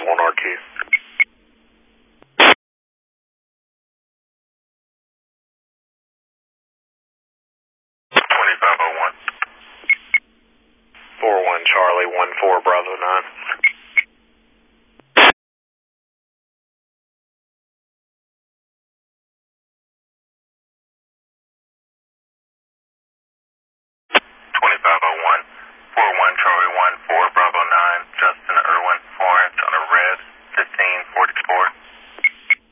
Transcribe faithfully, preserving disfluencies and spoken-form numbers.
one R Q. twenty-five oh one. four one Charlie, one four Bravo nine.